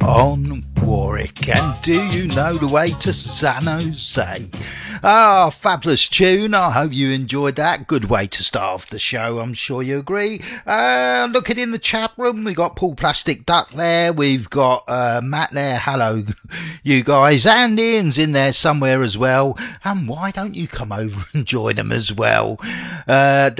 on Warwick. And do you know the way to San Jose? Ah, fabulous tune. I hope you enjoyed that. Good way to start off the show, I'm sure you agree. Looking in the chat room, we got Paul Plastic Duck there. We've got Matt there. Hello, you guys. And Ian's in there somewhere as well. And why don't you come over and join them as well? At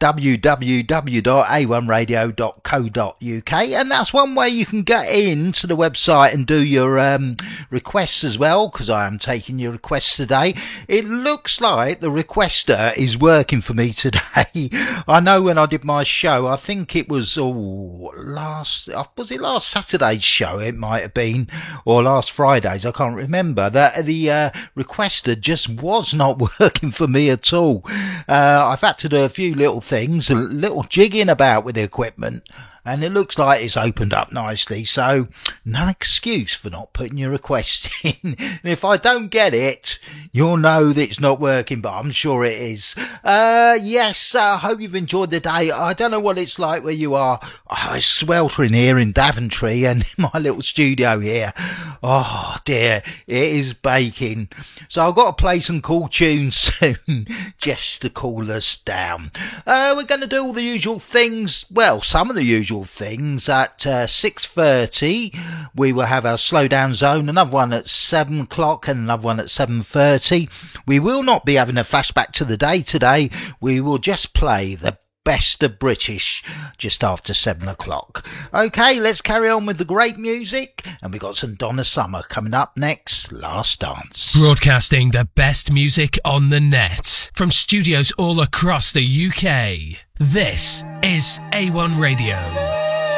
www.a1radio.co.uk. And that's one way you can get into the website and do your requests as well, because I am taking your requests today. It looks like the requester is working for me today. I know when I did my show, I think it was last Saturday's show, it might have been, or last Friday's, I can't remember, that the requester just was not working for me at all. I've had to do a few little things, a little jigging about with the equipment, and it looks like it's opened up nicely, so no excuse for not putting your request in. And if I don't get it, you'll know that it's not working, but I'm sure it is. Yes, I hope you've enjoyed the day. I don't know what it's like where you are. Oh, it's sweltering here in Daventry and in my little studio here. Oh dear, it is baking. So I've got to play some cool tunes soon just to cool us down. We're going to do all the usual things, well, some of the usual things. At 6:30 we will have our slow down zone, another one at 7 o'clock and another one at 7:30. We will not be having a flashback to the day today. We will just play the best of British just after 7 o'clock. Okay, let's carry on with the great music, and we got some Donna Summer coming up next. Last Dance. Broadcasting the best music on the net from studios all across the UK. This is A1 Radio.